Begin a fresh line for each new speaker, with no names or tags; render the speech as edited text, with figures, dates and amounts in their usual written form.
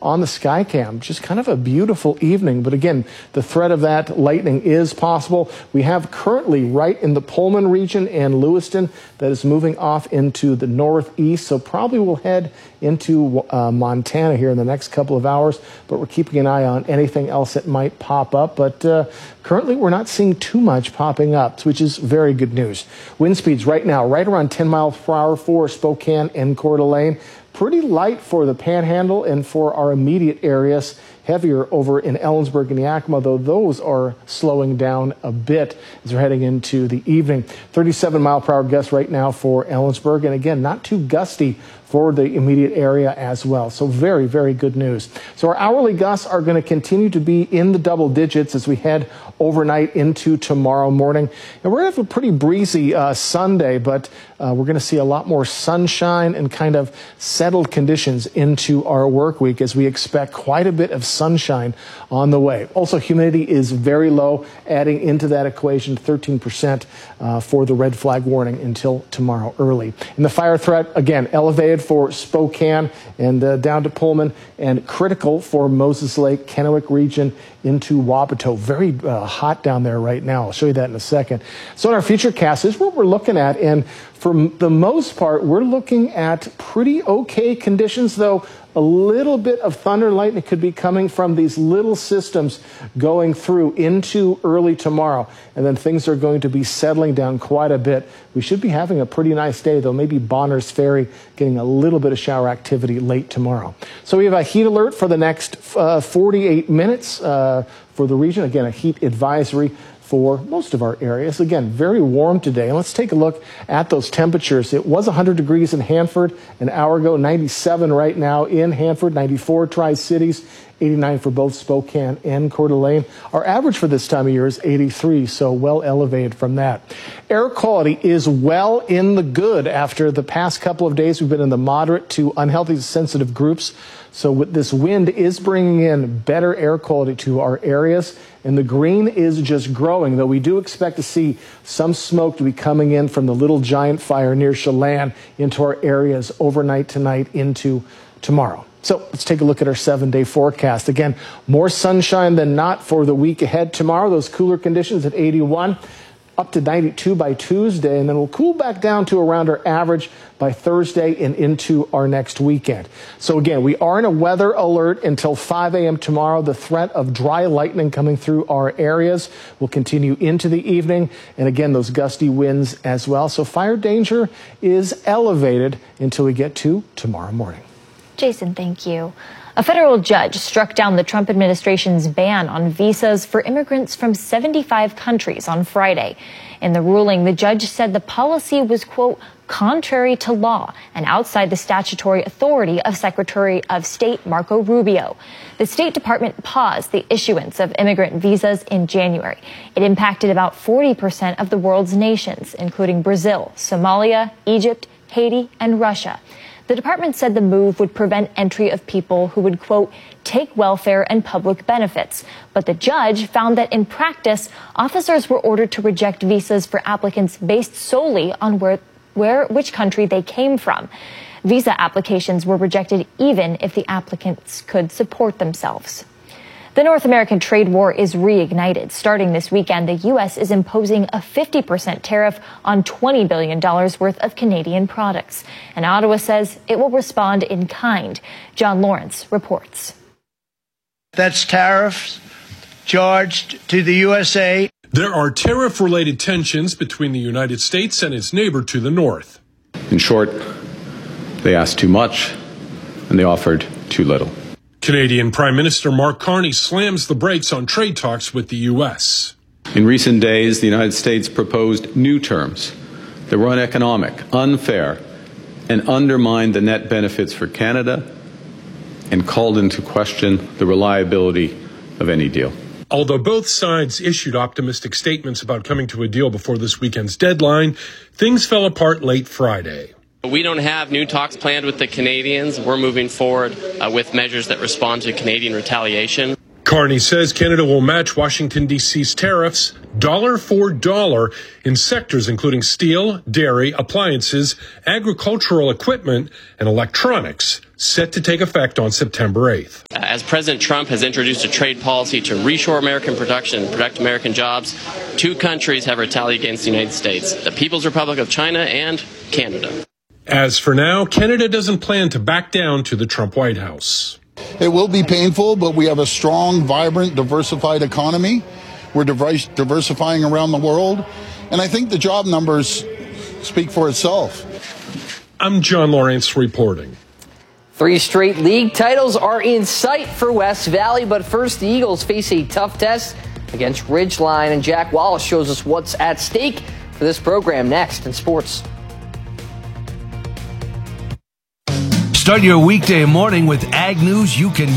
on the Skycam. Just kind of a beautiful evening. But again, the threat of that lightning is possible. We have currently right in the Pullman region and Lewiston that is moving off into the northeast. So probably we'll head into Montana here in the next couple of hours. But we're keeping an eye on anything else that might pop up. But currently we're not seeing too much popping up, which is very good news. Wind speeds right now, right around 10 miles per hour for Spokane and Coeur d'Alene. Pretty light for the Panhandle and for our immediate areas. Heavier over in Ellensburg and Yakima, though those are slowing down a bit as we're heading into the evening. 37 mile per hour gusts right now for Ellensburg. And again, not too gusty for the immediate area as well. So very, very good news. So our hourly gusts are going to continue to be in the double digits as we head overnight into tomorrow morning. And we're going to have a pretty breezy Sunday, but we're going to see a lot more sunshine and kind of settled conditions into our work week as we expect quite a bit of sunshine on the way. Also, humidity is very low, adding into that equation 13% for the red flag warning until tomorrow early. And the fire threat, again, elevated for Spokane and down to Pullman, and critical for Moses Lake, Kennewick region into Wapato. Very hot down there right now. I'll show you that in a second. So in our future cast, this is what we're looking at. And for the most part, we're looking at pretty okay conditions, though a little bit of thunder and lightning could be coming from these little systems going through into early tomorrow. And then things are going to be settling down quite a bit. We should be having a pretty nice day, though. Maybe Bonners Ferry getting a little bit of shower activity late tomorrow. So we have a heat alert for the next 48 minutes for the region. Again, a heat advisory for most of our areas. Again, very warm today. And let's take a look at those temperatures. It was 100 degrees in Hanford an hour ago, 97 right now in Hanford, 94 Tri-Cities, 89 for both Spokane and Coeur d'Alene. Our average for this time of year is 83, so well elevated from that. Air quality is well in the good. After the past couple of days, we've been in the moderate to unhealthy sensitive groups. So with this wind is bringing in better air quality to our areas, and the green is just growing, though we do expect to see some smoke to be coming in from the Little Giant fire near Chelan into our areas overnight tonight into tomorrow. So let's take a look at our 7-day forecast. Again, more sunshine than not for the week ahead tomorrow. Those cooler conditions at 81, up to 92 by Tuesday, and then we'll cool back down to around our average by Thursday and into our next weekend. So again, we are in a weather alert until 5 a.m. tomorrow. The threat of dry lightning coming through our areas will continue into the evening, and again, those gusty winds as well. So fire danger is elevated until we get to tomorrow morning.
Jason, thank you. A federal judge struck down the Trump administration's ban on visas for immigrants from 75 countries on Friday. In the ruling, the judge said the policy was, quote, contrary to law and outside the statutory authority of Secretary of State Marco Rubio. The State Department paused the issuance of immigrant visas in January. It impacted about 40% of the world's nations, including Brazil, Somalia, Egypt, Haiti, and Russia. The department said the move would prevent entry of people who would, quote, take welfare and public benefits. But the judge found that in practice, officers were ordered to reject visas for applicants based solely on which country they came from. Visa applications were rejected even if the applicants could support themselves. The North American trade war is reignited. Starting this weekend, the U.S. is imposing a 50% tariff on $20 billion worth of Canadian products. And Ottawa says it will respond in kind. John Lawrence reports.
That's tariffs charged to the USA.
There are tariff-related tensions between the United States and its neighbor to the north.
In short, they asked too much and they offered too little.
Canadian Prime Minister Mark Carney slams the brakes on trade talks with the U.S.
In recent days, the United States proposed new terms that were uneconomic, unfair, and undermined the net benefits for Canada and called into question the reliability of any deal.
Although both sides issued optimistic statements about coming to a deal before this weekend's deadline, things fell apart late Friday.
We don't have new talks planned with the Canadians. We're moving forward with measures that respond to Canadian retaliation.
Carney says Canada will match Washington, D.C.'s tariffs dollar for dollar in sectors including steel, dairy, appliances, agricultural equipment, and electronics set to take effect on September 8th.
As President Trump has introduced a trade policy to reshore American production and protect American jobs, 2 countries have retaliated against the United States, the People's Republic of China and Canada.
As for now, Canada doesn't plan to back down to the Trump White House.
It will be painful, but we have a strong, vibrant, diversified economy. We're diversifying around the world, and I think the job numbers speak for itself.
I'm John Lawrence reporting.
3 straight league titles are in sight for West Valley, but first the Eagles face a tough test against Ridgeline, and Jack Wallace shows us what's at stake for this program next in sports.
Start your weekday morning with Ag News you can